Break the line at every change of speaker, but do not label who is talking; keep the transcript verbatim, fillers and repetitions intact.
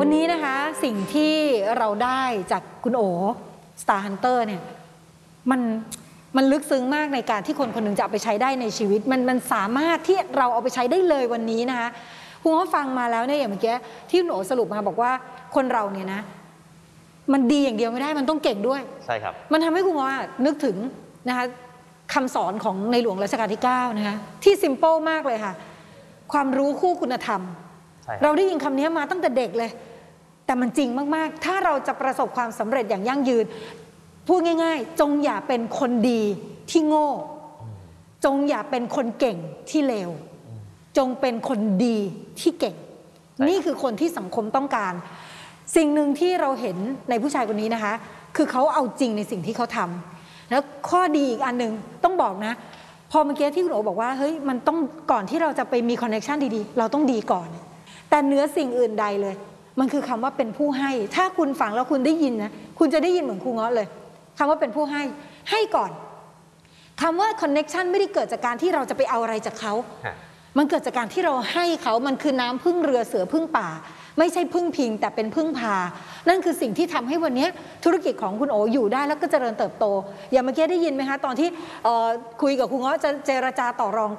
วันนี้นะคะสิ่งที่เราได้จากคุณโอ Star Hunter เนี่ยมันมันลึกซึ้งมากในการที่คนคนหนึ่งจะเอาไปใช้ได้ในชีวิตมันมันสามารถที่เราเอาไปใช้ได้เลยวันนี้นะคะคุณก็ฟังมาแล้วเนี่ยอย่างเมื่อกี้ที่คุณโอสรุปมาบอกว่าคนเราเนี่ยนะมันดีอย่างเดียวไม่ได้มันต้องเก่งด้วย
ใช่ครับ
มันทำให้คุณว่านึกถึงนะคะคำสอนของในหลวงรัชกาลที่เก้านะคะที่ซิมเปิลมากเลยค่ะความรู้คู่คุณธรรมเราได้ยินคำนี้มาตั้งแต่เด็กเลยแต่มันจริงมากๆถ้าเราจะประสบความสำเร็จอย่างยั่งยืนพูดง่ายๆจงอย่าเป็นคนดีที่โง่จงอย่าเป็นคนเก่งที่เลวจงเป็นคนดีที่เก่งนี่คือคนที่สังคมต้องการสิ่งหนึ่งที่เราเห็นในผู้ชายคนนี้นะคะคือเขาเอาจริงในสิ่งที่เขาทำแล้วข้อดีอีกอันหนึ่งต้องบอกนะพอเมื่อกี้ที่คุณโอบอกว่าเฮ้ยมันต้องก่อนที่เราจะไปมีคอนเนคชันดีๆเราต้องดีก่อนแต่เหนือสิ่งอื่นใดเลยมันคือคำว่าเป็นผู้ให้ถ้าคุณฟังแล้วคุณได้ยินนะคุณจะได้ยินเหมือนครูเงาะเลยคำว่าเป็นผู้ให้ให้ก่อนคำว่าคอนเนคชันไม่ได้เกิดจากการที่เราจะไปเอาอะไรจากเขามันเกิดจากการที่เราให้เขามันคือน้ำพึ่งเรือเสือพึ่งป่าไม่ใช่พึ่งพิงแต่เป็นพึ่งพานั่นคือสิ่งที่ทำให้วันนี้ธุรกิจของคุณโออยู่ได้แล้วก็เจริญเติบโตอย่างเมื่อกี้ได้ยินไหมคะตอนที่คุยกับครูเงาะจะเจรจาต่อรอง